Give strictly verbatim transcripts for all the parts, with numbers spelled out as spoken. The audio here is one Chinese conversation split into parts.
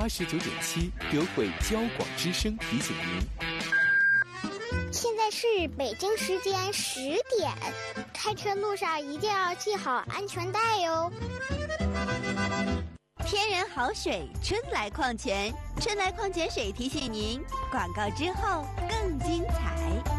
八十九点七德惠交广之声提醒您。 现在是北京时间十点，开车路上一定要系好安全带哟。 天然好水，春来矿泉，春来矿泉水提醒您，广告之后更精彩。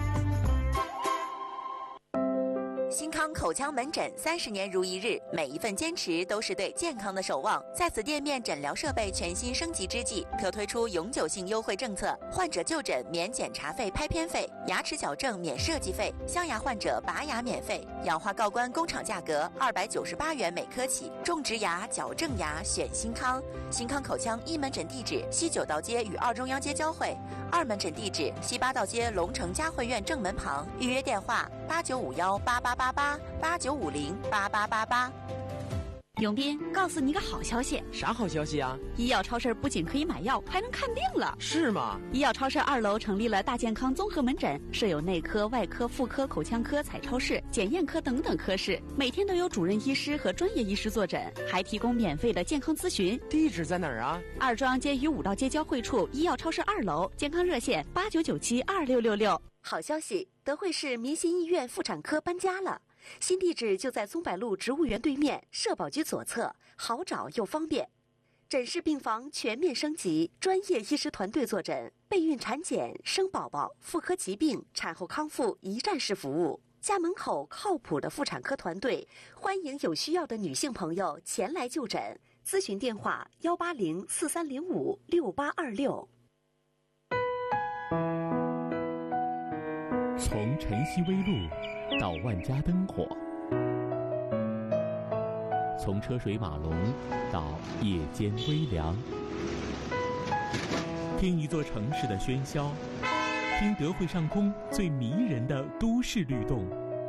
新康口腔门诊三十年如一日，每一份坚持都是对健康的守望。在此店面诊疗设备全新升级之际，可推出永久性优惠政策：患者就诊免检查费、拍片费；牙齿矫正免设计费；镶牙患者拔牙免费；氧化锆关工厂价格二百九十八元每颗起。种植牙、矫正牙选新康。新康口腔一门诊地址：西九道街与二中央街交汇；二门诊地址：西八道街龙城嘉汇院正门旁。预约电话：八九五幺八八八八八九五零八八八八。 永斌，告诉你个好消息。 啥好消息啊？ 医药超市不仅可以买药，还能看病了。 是吗？ 医药超市二楼成立了大健康综合门诊，设有内科、外科、妇科、口腔科、彩超室、检验科等等科室，每天都有主任医师和专业医师坐诊，还提供免费的健康咨询。 地址在哪儿啊？ 二中央街与五道街交汇处医药超市二楼，健康热线八九九七二六六六。 好消息，德惠市民心医院妇产科搬家了。新地址就在松柏路植物园对面，社保局左侧，好找又方便。诊室病房全面升级，专业医师团队坐诊，备孕产检、生宝宝、妇科疾病、产后康复一站式服务。家门口靠谱的妇产科团队，欢迎有需要的女性朋友前来就诊。咨询电话：幺八零四三零五六八二六。 从晨曦微露到万家灯火，从车水马龙到夜间微凉，听一座城市的喧嚣，听德惠上空最迷人的都市律动。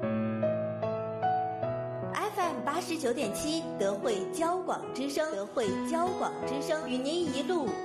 F M 八十九点七，德惠交广之声，德惠交广之声，与您一路